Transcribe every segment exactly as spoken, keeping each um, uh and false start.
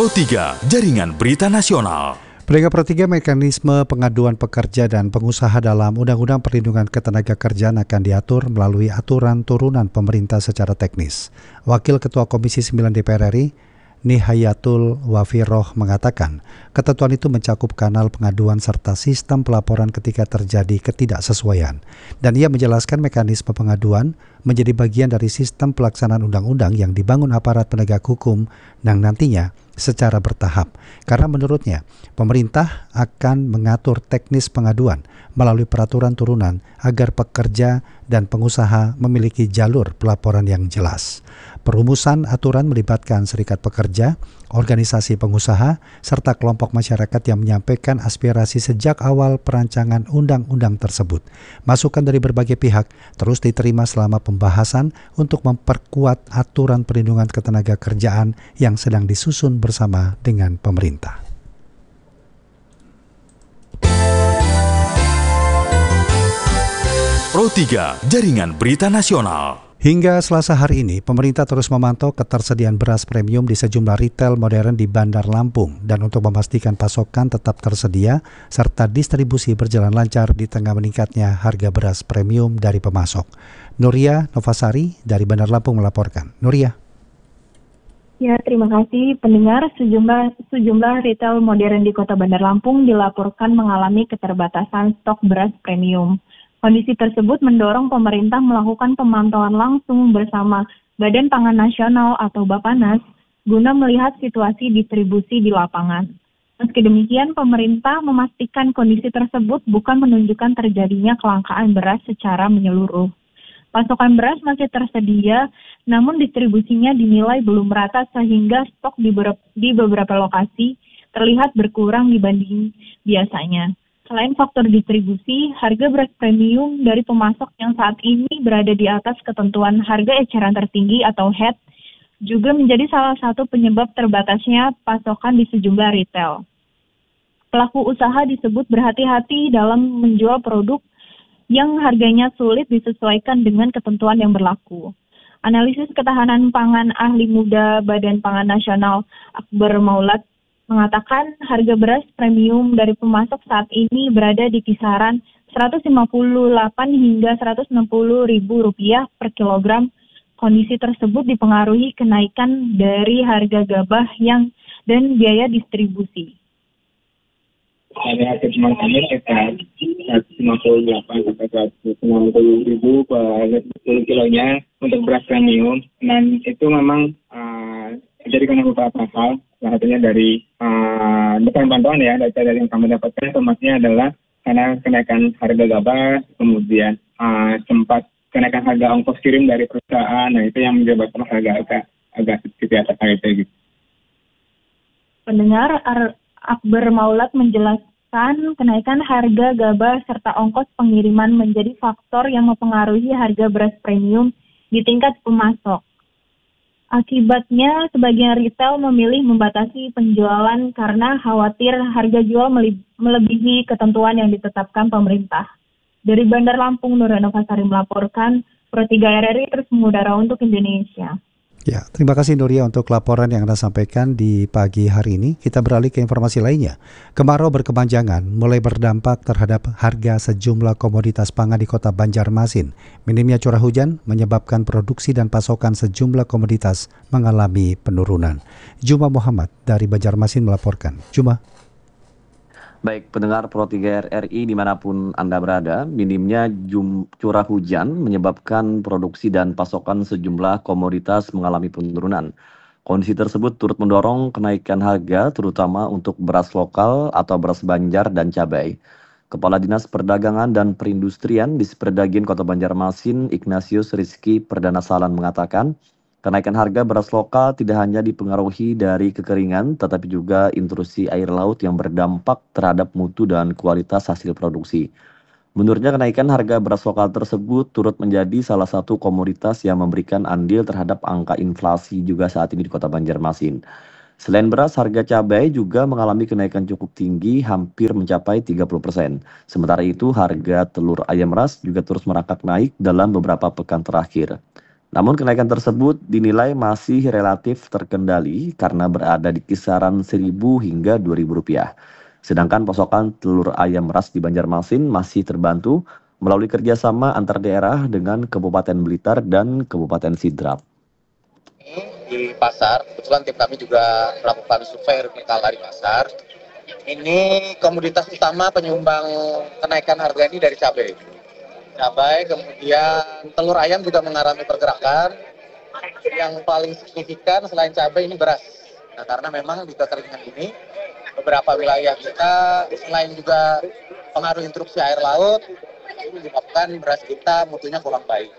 Pro tiga, Jaringan Berita Nasional. Pendengar Pro tiga, mekanisme pengaduan pekerja dan pengusaha dalam Undang-Undang Perlindungan Ketenagakerjaan akan diatur melalui aturan turunan pemerintah secara teknis. Wakil Ketua Komisi sembilan D P R R I, Nihayatul Wafiroh mengatakan, ketentuan itu mencakup kanal pengaduan serta sistem pelaporan ketika terjadi ketidaksesuaian. Dan ia menjelaskan mekanisme pengaduan menjadi bagian dari sistem pelaksanaan undang-undang yang dibangun aparat penegak hukum yang nantinya secara bertahap. Karena menurutnya, pemerintah akan mengatur teknis pengaduan melalui peraturan turunan agar pekerja dan pengusaha memiliki jalur pelaporan yang jelas. Perumusan aturan melibatkan serikat pekerja, organisasi pengusaha, serta kelompok masyarakat yang menyampaikan aspirasi sejak awal perancangan undang-undang tersebut. Masukan dari berbagai pihak terus diterima selama pembahasan untuk memperkuat aturan perlindungan ketenagakerjaan yang sedang disusun bersama dengan pemerintah. Pro tiga, Jaringan Berita Nasional. Hingga Selasa hari ini, pemerintah terus memantau ketersediaan beras premium di sejumlah retail modern di Bandar Lampung dan untuk memastikan pasokan tetap tersedia serta distribusi berjalan lancar di tengah meningkatnya harga beras premium dari pemasok. Nuria Novasari dari Bandar Lampung melaporkan. Nuria. Ya, terima kasih pendengar. Sejumlah sejumlah retail modern di Kota Bandar Lampung dilaporkan mengalami keterbatasan stok beras premium. Kondisi tersebut mendorong pemerintah melakukan pemantauan langsung bersama Badan Pangan Nasional atau Bappenas guna melihat situasi distribusi di lapangan. Meski demikian, pemerintah memastikan kondisi tersebut bukan menunjukkan terjadinya kelangkaan beras secara menyeluruh. Pasokan beras masih tersedia, namun distribusinya dinilai belum merata sehingga stok di beberapa, di beberapa lokasi terlihat berkurang dibanding biasanya. Selain faktor distribusi, harga beras premium dari pemasok yang saat ini berada di atas ketentuan harga eceran tertinggi atau H E T juga menjadi salah satu penyebab terbatasnya pasokan di sejumlah retail. Pelaku usaha disebut berhati-hati dalam menjual produk yang harganya sulit disesuaikan dengan ketentuan yang berlaku. Analisis ketahanan pangan ahli muda Badan Pangan Nasional Akbar Maulad mengatakan harga beras premium dari pemasok saat ini berada di kisaran seratus lima puluh delapan hingga seratus enam puluh ribu rupiah per kilogram. Kondisi tersebut dipengaruhi kenaikan dari harga gabah yang dan biaya distribusi. Ada pertemuan kami sekitar seratus lima puluh delapan sampai seratus enam puluh ribu per kilonya untuk beras premium, dan itu memang uh, jadi karena beberapa hal, salah satunya dari uh, bukan bantuan ya, data dari yang kami dapatkan informasinya adalah karena kenaikan harga gabah, kemudian uh, sempat kenaikan harga ongkos kirim dari perusahaan, nah itu yang menyebabkan harga agak agak sedikit di atas harga gitu. Pendengar, Ar- Akbar Maulad menjelaskan kenaikan harga gabah serta ongkos pengiriman menjadi faktor yang mempengaruhi harga beras premium di tingkat pemasok. Akibatnya, sebagian retail memilih membatasi penjualan karena khawatir harga jual melebihi ketentuan yang ditetapkan pemerintah. Dari Bandar Lampung, Nuria Novasari melaporkan, Pro tiga R R I terus mengudara untuk Indonesia. Ya, terima kasih Nuria untuk laporan yang Anda sampaikan di pagi hari ini. Kita beralih ke informasi lainnya. Kemarau berkepanjangan mulai berdampak terhadap harga sejumlah komoditas pangan di Kota Banjarmasin. Minimnya curah hujan menyebabkan produksi dan pasokan sejumlah komoditas mengalami penurunan. Juma Muhammad dari Banjarmasin melaporkan. Juma. Baik, pendengar Pro tiga R R I dimanapun Anda berada, minimnya jum, curah hujan menyebabkan produksi dan pasokan sejumlah komoditas mengalami penurunan. Kondisi tersebut turut mendorong kenaikan harga terutama untuk beras lokal atau beras Banjar dan cabai. Kepala Dinas Perdagangan dan Perindustrian di Sperdagin Kota Banjarmasin, Ignatius Rizky Perdana Salan mengatakan, kenaikan harga beras lokal tidak hanya dipengaruhi dari kekeringan, tetapi juga intrusi air laut yang berdampak terhadap mutu dan kualitas hasil produksi. Menurutnya, kenaikan harga beras lokal tersebut turut menjadi salah satu komoditas yang memberikan andil terhadap angka inflasi juga saat ini di Kota Banjarmasin. Selain beras, harga cabai juga mengalami kenaikan cukup tinggi, hampir mencapai tiga puluh persen. Sementara itu, harga telur ayam ras juga terus merangkak naik dalam beberapa pekan terakhir. Namun kenaikan tersebut dinilai masih relatif terkendali karena berada di kisaran seribu hingga dua ribu rupiah. Sedangkan pasokan telur ayam ras di Banjarmasin masih terbantu melalui kerjasama antar daerah dengan Kabupaten Blitar dan Kabupaten Sidrap. Di pasar, kebetulan tim kami juga melakukan survei vertikal di pasar. Ini komoditas utama penyumbang kenaikan harga ini dari cabai. Cabai, kemudian telur ayam juga mengalami pergerakan. Yang paling signifikan selain cabai ini beras. Nah, karena memang di kekeringan ini beberapa wilayah kita selain juga pengaruh instruksi air laut, ini menyebabkan beras kita mutunya kurang baik.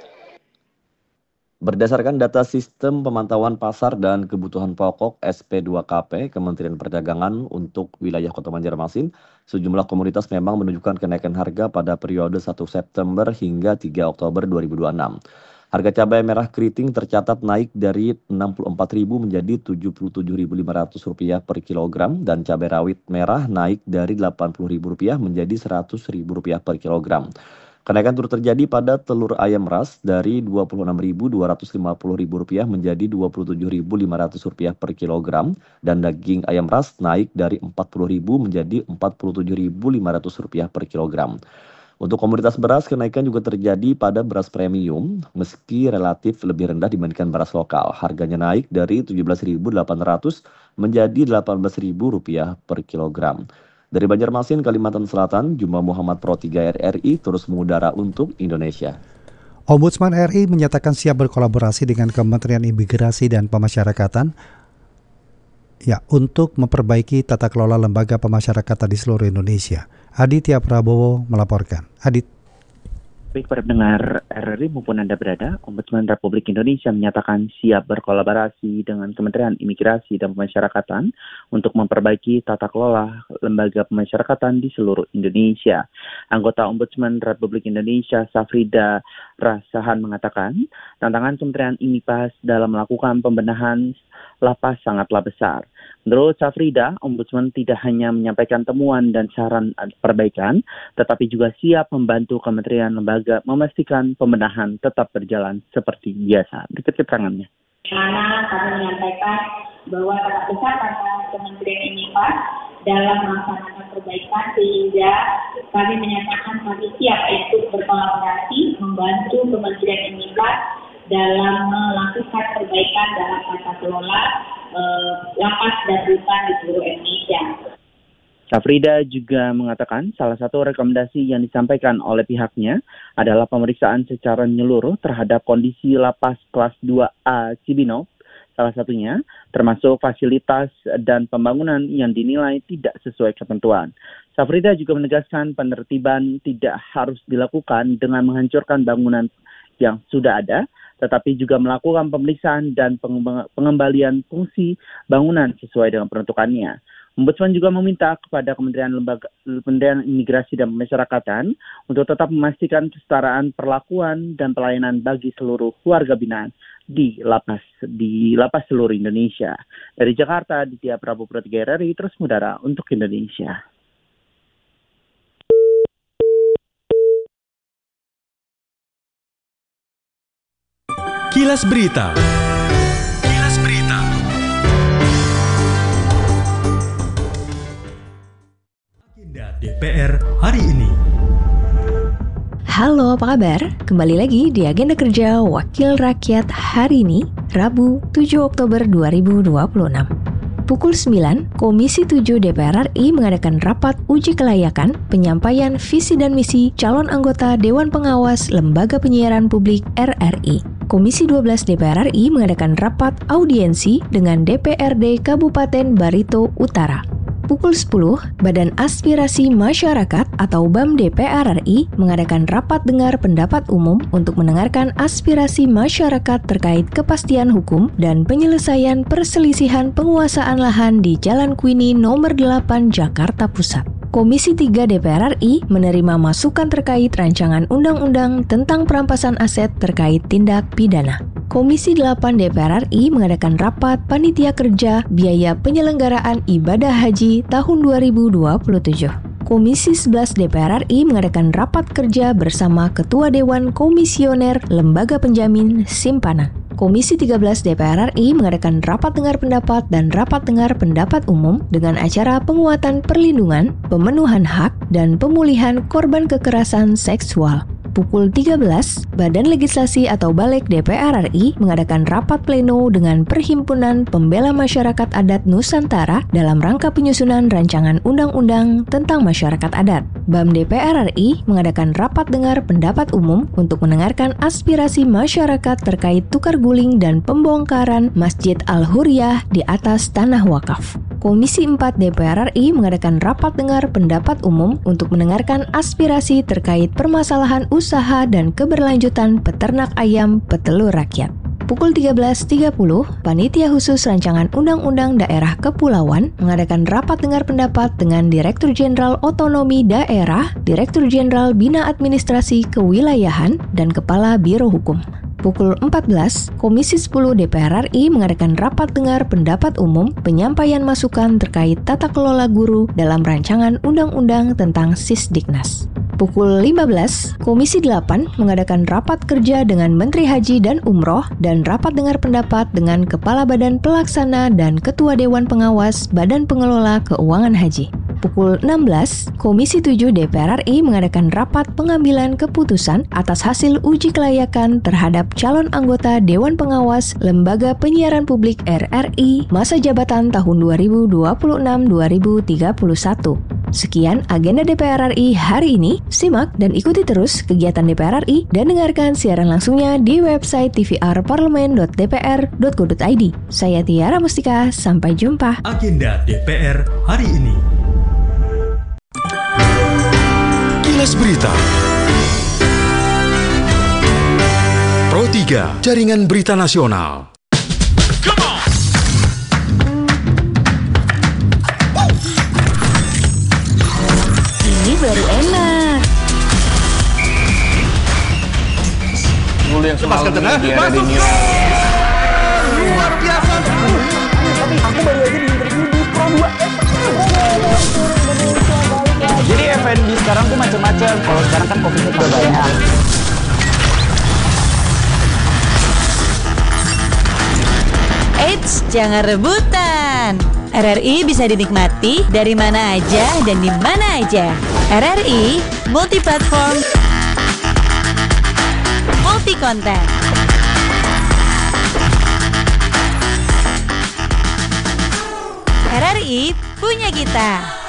Berdasarkan data Sistem Pemantauan Pasar dan Kebutuhan Pokok S P dua K P Kementerian Perdagangan untuk wilayah Kota Banjarmasin, sejumlah komoditas memang menunjukkan kenaikan harga pada periode satu September hingga tiga Oktober dua ribu dua puluh enam. Harga cabai merah keriting tercatat naik dari enam puluh empat ribu rupiah menjadi tujuh puluh tujuh ribu lima ratus rupiah per kilogram dan cabai rawit merah naik dari delapan puluh ribu rupiah menjadi seratus ribu rupiah per kilogram. Kenaikan turut terjadi pada telur ayam ras dari dua puluh enam ribu dua ratus lima puluh rupiah menjadi dua puluh tujuh ribu lima ratus rupiah per kilogram dan daging ayam ras naik dari empat puluh ribu menjadi empat puluh tujuh ribu lima ratus rupiah per kilogram. Untuk komoditas beras, kenaikan juga terjadi pada beras premium meski relatif lebih rendah dibandingkan beras lokal. Harganya naik dari tujuh belas ribu delapan ratus menjadi delapan belas ribu rupiah per kilogram. Dari Banjarmasin, Kalimantan Selatan, Juma Muhammad Pro tiga R R I terus mengudara untuk Indonesia. Ombudsman R I menyatakan siap berkolaborasi dengan Kementerian Imigrasi dan Pemasyarakatan ya untuk memperbaiki tata kelola lembaga pemasyarakatan di seluruh Indonesia. Aditya Prabowo melaporkan. Adit. Baik para pendengar R R I maupun Anda berada, Ombudsman Republik Indonesia menyatakan siap berkolaborasi dengan Kementerian Imigrasi dan Pemasyarakatan untuk memperbaiki tata kelola lembaga pemasyarakatan di seluruh Indonesia. Anggota Ombudsman Republik Indonesia, Safrida Rasahan mengatakan, tantangan Kementerian IMIPAS dalam melakukan pembenahan lapas sangatlah besar. Menurut Safrida, Ombudsman tidak hanya menyampaikan temuan dan saran perbaikan, tetapi juga siap membantu kementerian lembaga memastikan pembenahan tetap berjalan seperti biasa. Berikut keterangannya. Mana kami menyampaikan bahwa sangat besar tantangan Kementerian IMIPAS dalam melaksanakan perbaikan sehingga kami menyatakan kami siap untuk berkolaborasi membantu Kementerian IMIPAS dalam melakukan perbaikan dalam tata kelola eh, lapas dan rutan di seluruh Indonesia. Safrida juga mengatakan salah satu rekomendasi yang disampaikan oleh pihaknya adalah pemeriksaan secara menyeluruh terhadap kondisi lapas kelas dua A Cibinong, salah satunya termasuk fasilitas dan pembangunan yang dinilai tidak sesuai ketentuan. Safrida juga menegaskan penertiban tidak harus dilakukan dengan menghancurkan bangunan yang sudah ada, tetapi juga melakukan pemeriksaan dan pengembalian fungsi bangunan sesuai dengan peruntukannya. Ombudsman juga meminta kepada Kementerian Lembaga Kementerian Imigrasi dan Pemasyarakatan untuk tetap memastikan kesetaraan perlakuan dan pelayanan bagi seluruh warga binaan di lapas di lapas seluruh Indonesia. Dari Jakarta, Aditya Prabowo Pro tiga R R I terus mengudara untuk Indonesia. Kilas Berita. Kilas Berita. Agenda D P R hari ini. Halo, apa kabar? Kembali lagi di Agenda Kerja Wakil Rakyat hari ini, Rabu tujuh Oktober dua ribu dua puluh enam. Pukul sembilan, Komisi tujuh D P R R I mengadakan rapat uji kelayakan penyampaian visi dan misi calon anggota Dewan Pengawas Lembaga Penyiaran Publik R R I. Komisi dua belas D P R R I mengadakan rapat audiensi dengan D P R D Kabupaten Barito Utara. Pukul sepuluh, Badan Aspirasi Masyarakat atau B A M D P R R I mengadakan rapat dengar pendapat umum untuk mendengarkan aspirasi masyarakat terkait kepastian hukum dan penyelesaian perselisihan penguasaan lahan di Jalan Kuini nomor delapan Jakarta Pusat. Komisi tiga D P R R I menerima masukan terkait rancangan undang-undang tentang perampasan aset terkait tindak pidana. Komisi delapan D P R R I mengadakan rapat panitia kerja biaya penyelenggaraan ibadah haji tahun dua ribu dua puluh tujuh. Komisi sebelas D P R R I mengadakan rapat kerja bersama Ketua Dewan Komisioner Lembaga Penjamin Simpanan. Komisi tiga belas D P R R I mengadakan rapat dengar pendapat dan rapat dengar pendapat umum dengan acara penguatan perlindungan, pemenuhan hak, dan pemulihan korban kekerasan seksual. Pukul tiga belas, Badan Legislasi atau Balek D P R R I mengadakan rapat pleno dengan Perhimpunan Pembela Masyarakat Adat Nusantara dalam rangka penyusunan rancangan undang-undang tentang masyarakat adat. B A M D P R R I mengadakan rapat dengar pendapat umum untuk mendengarkan aspirasi masyarakat terkait tukar guling dan pembongkaran Masjid Al-Huriyah di atas tanah wakaf. Komisi empat D P R R I mengadakan rapat dengar pendapat umum untuk mendengarkan aspirasi terkait permasalahan usaha dan keberlanjutan peternak ayam petelur rakyat. Pukul tiga belas tiga puluh, Panitia Khusus Rancangan Undang-Undang Daerah Kepulauan mengadakan rapat dengar pendapat dengan Direktur Jenderal Otonomi Daerah, Direktur Jenderal Bina Administrasi Kewilayahan, dan Kepala Biro Hukum. Pukul empat belas, Komisi sepuluh D P R R I mengadakan rapat dengar pendapat umum penyampaian masukan terkait tata kelola guru dalam rancangan undang-undang tentang Sisdiknas. Pukul lima belas, Komisi delapan mengadakan rapat kerja dengan Menteri Haji dan Umroh dan rapat dengar pendapat dengan Kepala Badan Pelaksana dan Ketua Dewan Pengawas Badan Pengelola Keuangan Haji. Pukul enam belas, Komisi tujuh D P R R I mengadakan rapat pengambilan keputusan atas hasil uji kelayakan terhadap calon anggota Dewan Pengawas Lembaga Penyiaran Publik R R I masa jabatan tahun dua ribu dua puluh enam sampai dua ribu tiga puluh satu. Sekian agenda D P R R I hari ini. Simak dan ikuti terus kegiatan D P R R I dan dengarkan siaran langsungnya di website t v r parlemen dot d p r dot go dot i d. Saya Tiara Mustika, sampai jumpa. Agenda D P R hari ini. Kilas Berita. Pro tiga, Jaringan Berita Nasional. Ini baru enak. Dulu yang semalam di Masuk luar biasa. Tapi aku baru aja di interview di Pro dua. Jadi F and B sekarang tuh macam-macam. Kalau sekarang kan kopinya udah banyak. Eits, jangan rebutan. R R I bisa dinikmati dari mana aja dan di mana aja. R R I multi platform, multi konten. R R I punya kita.